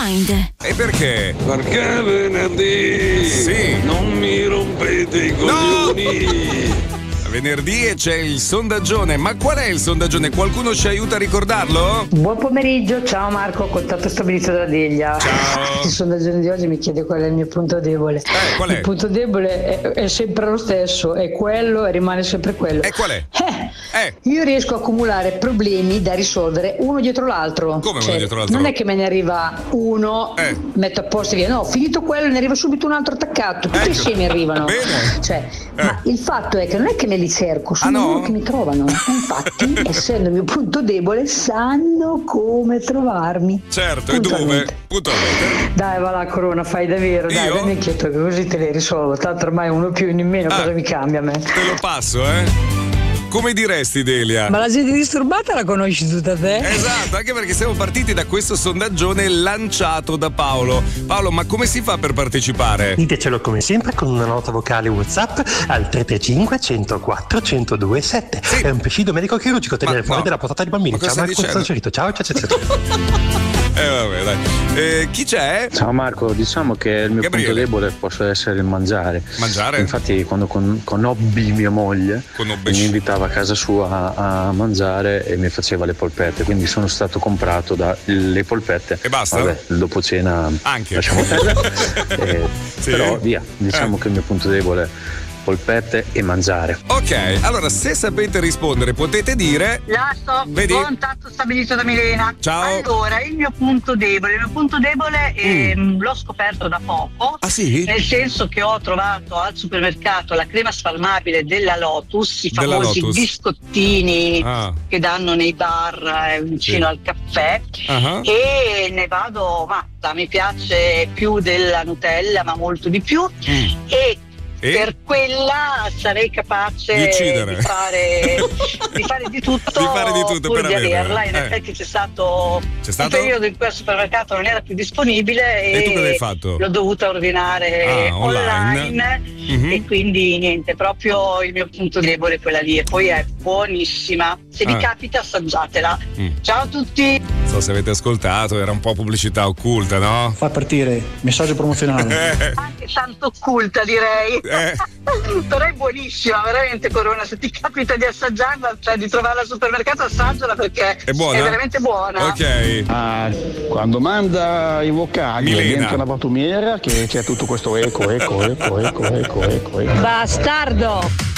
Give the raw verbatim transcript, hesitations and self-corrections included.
Mind. E perché? Perché venerdì Sì. non mi rompete i coglioni. Venerdì e c'è il sondaggione. Ma qual è il sondaggione? Qualcuno ci aiuta a ricordarlo? Buon pomeriggio, ciao Marco, contatto stabilito da Deglia. Ciao. Il sondaggio di oggi mi chiede qual è il mio punto debole. Eh, qual è? Il punto debole è, è sempre lo stesso, è quello e rimane sempre quello. E qual è? Eh, Eh. Io riesco a accumulare problemi da risolvere uno dietro l'altro. Come uno Cioè, dietro l'altro? Non è che me ne arriva uno, Eh. metto a posto e via. No, finito quello ne arriva subito un altro attaccato. Tutti Ecco. insieme arrivano. Bene. Cioè, Eh. Ma il fatto è che non è che me li cerco, sono Ah, no? loro che mi trovano. E infatti, essendo il mio punto debole, sanno come trovarmi. Certo, e dove? Puntualmente. Puntualmente. Dai, va la Corona, fai davvero, dai, Io? dammi inquieto che così te le risolvo. Tanto ormai uno più in meno, Ah. cosa mi cambia a me? Te lo passo, eh? Come diresti, Delia? Ma la gente disturbata la conosci tutta te? Esatto, anche perché siamo partiti da questo sondaggione lanciato da Paolo. Paolo, ma come si fa per partecipare? Ditecelo come sempre con una nota vocale WhatsApp al tre tre cinque, uno zero quattro, uno zero due sette. Sì. È un presidio medico chirurgico tenere Ma fuori no. dalla portata di bambini. Ma cosa Ciao stai Marco, sono dicendo? Cerito. Ciao, ciao, ciao, ciao. Eh vabbè, dai. Eh, chi c'è? Ciao Marco, diciamo che il mio Gabriele. punto debole possa essere il mangiare. Mangiare? Infatti quando con, conobbi mia moglie Conobbi. mi invitava a casa sua a, a mangiare e mi faceva le polpette, quindi sono stato comprato dalle polpette. E basta? Vabbè, il dopo cena Anche. lasciamo perdere. Eh, Sì. Però via, diciamo Eh. che il mio punto debole polpette e mangiare. Ok, allora se sapete rispondere potete dire. Là sto, Vedi? contatto stabilito da Milena. Ciao. Allora, il mio punto debole, il mio punto debole ehm, l'ho scoperto da poco. Ah sì? Nel senso che ho trovato al supermercato la crema spalmabile della Lotus, i Della famosi Lotus. biscottini Ah. che danno nei bar eh, vicino Sì. al caffè. Ah. E ne vado matta, mi piace più della Nutella, ma molto di più. Mm. E E? per quella sarei capace Di uccidere. di fare di fare di tutto, Di fare di tutto pur per di averla. averla. In Eh. effetti c'è stato, C'è stato? un periodo in cui al supermercato non era più disponibile E tu e, cosa hai fatto? l'ho dovuta ordinare Ah, online. online, Mhm. e quindi niente, proprio il mio punto debole è quella lì, e poi è buonissima. Se vi Ah. capita assaggiatela. Mm. Ciao a tutti. Non so se avete ascoltato, era un po' pubblicità occulta, no? Fa partire messaggio promozionale. Eh, Anche tanto occulta, direi. eh. Però è buonissima, veramente, Corona. Se ti capita di assaggiarla, cioè di trovarla al supermercato, assaggiala perché È buona? è veramente buona. Ok. Ah, quando manda i vocali Milena. dentro una pattumiera che c'è tutto questo eco, eco, eco, eco, eco, eco, eco. Bastardo!